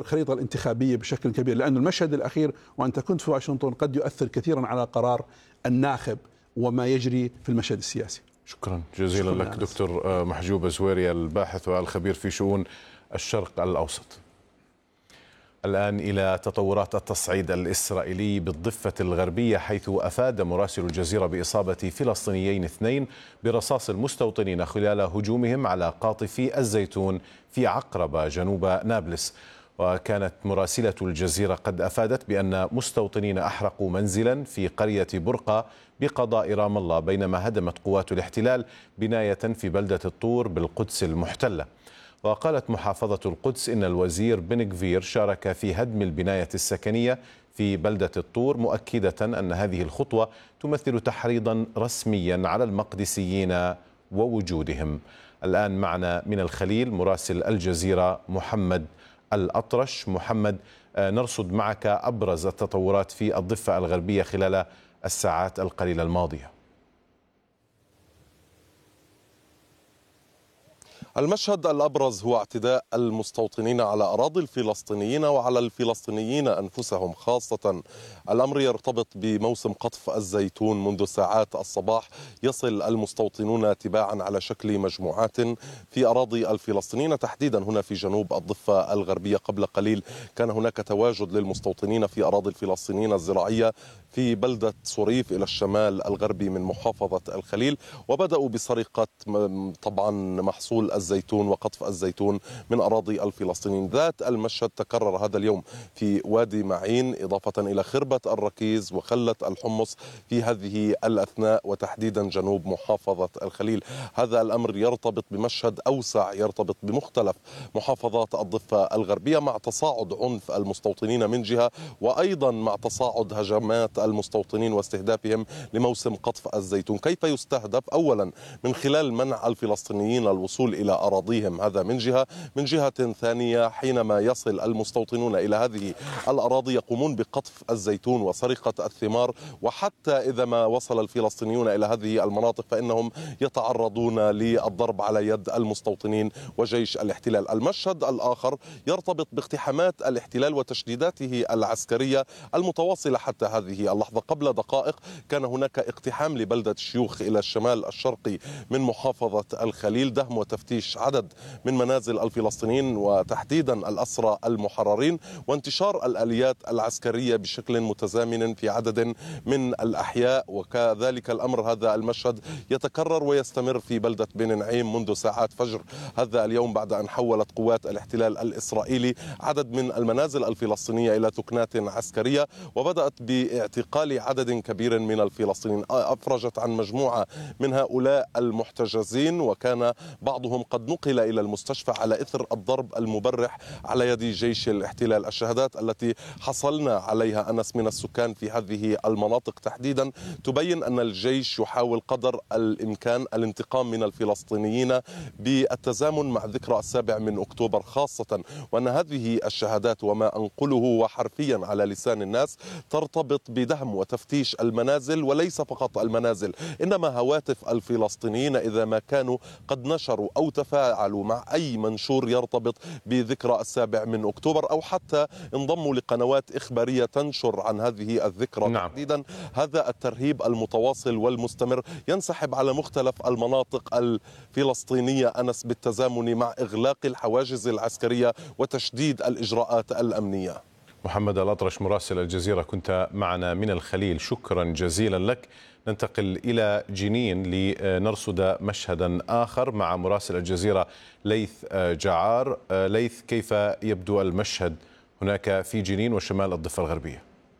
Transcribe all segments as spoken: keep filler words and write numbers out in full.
الخريطة الانتخابية بشكل كبير، لأن المشهد الأخير وأنت كنت في واشنطن قد يؤثر كثيرا على قرار الناخب وما يجري في المشهد السياسي. شكرا جزيلا شكرا لك دكتور محجوب زويري، الباحث والخبير في شؤون الشرق الأوسط. الآن إلى تطورات التصعيد الإسرائيلي بالضفة الغربية، حيث أفاد مراسل الجزيرة بإصابة فلسطينيين اثنين برصاص المستوطنين خلال هجومهم على قاطفي الزيتون في عقربة جنوب نابلس. وكانت مراسلة الجزيرة قد أفادت بأن مستوطنين أحرقوا منزلا في قرية برقة بقضاء رام الله، بينما هدمت قوات الاحتلال بناية في بلدة الطور بالقدس المحتلة. وقالت محافظة القدس إن الوزير بن غفير شارك في هدم البناية السكنية في بلدة الطور، مؤكدة أن هذه الخطوة تمثل تحريضا رسميا على المقدسيين ووجودهم. الآن معنا من الخليل مراسل الجزيرة محمد الأطرش. محمد، نرصد معك أبرز التطورات في الضفة الغربية خلال الساعات القليلة الماضية. المشهد الأبرز هو اعتداء المستوطنين على أراضي الفلسطينيين وعلى الفلسطينيين أنفسهم خاصة. الأمر يرتبط بموسم قطف الزيتون. منذ ساعات الصباح يصل المستوطنون تباعا على شكل مجموعات في أراضي الفلسطينيين، تحديدا هنا في جنوب الضفة الغربية. قبل قليل كان هناك تواجد للمستوطنين في أراضي الفلسطينيين الزراعية في بلدة صريف إلى الشمال الغربي من محافظة الخليل، وبدأوا بسرقة طبعا محصول الزيتون وقطف الزيتون من أراضي الفلسطينيين. ذات المشهد تكرر هذا اليوم في وادي معين، إضافة إلى خربة الركيز وخلة الحمص في هذه الأثناء، وتحديدا جنوب محافظة الخليل. هذا الأمر يرتبط بمشهد أوسع يرتبط بمختلف محافظات الضفة الغربية، مع تصاعد عنف المستوطنين من جهة، وأيضا مع تصاعد هجمات المستوطنين واستهدافهم لموسم قطف الزيتون. كيف يستهدف؟ أولا من خلال منع الفلسطينيين الوصول إلى أراضيهم، هذا من جهة. من جهة ثانية حينما يصل المستوطنون إلى هذه الأراضي يقومون بقطف الزيتون وسرقة الثمار، وحتى إذا ما وصل الفلسطينيون إلى هذه المناطق فإنهم يتعرضون للضرب على يد المستوطنين وجيش الاحتلال. المشهد الآخر يرتبط باقتحامات الاحتلال وتشديداته العسكرية المتواصلة حتى هذه اللحظة. قبل دقائق كان هناك اقتحام لبلدة شيوخ إلى الشمال الشرقي من محافظة الخليل، دهم وتفتيش عدد من منازل الفلسطينيين وتحديدا الأسرى المحررين، وانتشار الآليات العسكرية بشكل متزامن في عدد من الأحياء. وكذلك الأمر هذا المشهد يتكرر ويستمر في بلدة بن نعيم منذ ساعات فجر هذا اليوم، بعد أن حولت قوات الاحتلال الإسرائيلي عدد من المنازل الفلسطينية إلى ثكنات عسكرية، وبدأت باعتقال عدد كبير من الفلسطينيين. أفرجت عن مجموعة من هؤلاء المحتجزين، وكان بعضهم قد نقل إلى المستشفى على إثر الضرب المبرح على يد جيش الاحتلال. الشهادات التي حصلنا عليها أنس من السكان في هذه المناطق تحديدا تبين أن الجيش يحاول قدر الإمكان الانتقام من الفلسطينيين بالتزامن مع ذكرى السابع من أكتوبر خاصة، وأن هذه الشهادات وما أنقله وحرفيا على لسان الناس ترتبط بدهم وتفتيش المنازل، وليس فقط المنازل إنما هواتف الفلسطينيين إذا ما كانوا قد نشروا أو تفاعلوا مع أي منشور يرتبط بذكرى السابع من أكتوبر، أو حتى انضموا لقنوات إخبارية تنشر عن هذه الذكرى. نعم. تحديدا هذا الترهيب المتواصل والمستمر ينسحب على مختلف المناطق الفلسطينية أنس، بالتزامن مع إغلاق الحواجز العسكرية وتشديد الإجراءات الأمنية. محمد الأطرش مراسل الجزيرة كنت معنا من الخليل، شكرا جزيلا لك. ننتقل إلى جنين لنرصد مشهدا آخر مع مراسل الجزيرة ليث جعار. ليث، كيف يبدو المشهد هناك في جنين وشمال الضفة الغربية؟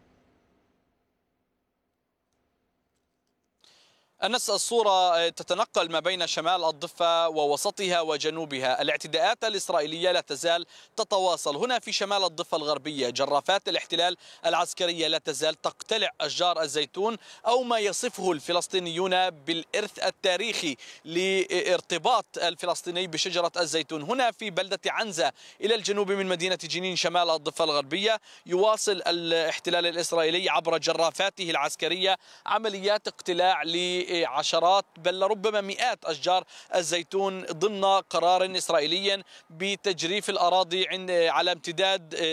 أنس، الصورة تتنقل ما بين شمال الضفة ووسطها وجنوبها. الاعتداءات الإسرائيلية لا تزال تتواصل. هنا في شمال الضفة الغربية جرافات الاحتلال العسكرية لا تزال تقتلع أشجار الزيتون، أو ما يصفه الفلسطينيون بالإرث التاريخي لارتباط الفلسطيني بشجرة الزيتون. هنا في بلدة عنزة إلى الجنوب من مدينة جنين شمال الضفة الغربية يواصل الاحتلال الإسرائيلي عبر جرافاته العسكرية عمليات اقتلاع ل عشرات بل ربما مئات أشجار الزيتون ضمن قرار إسرائيلي بتجريف الأراضي على امتداد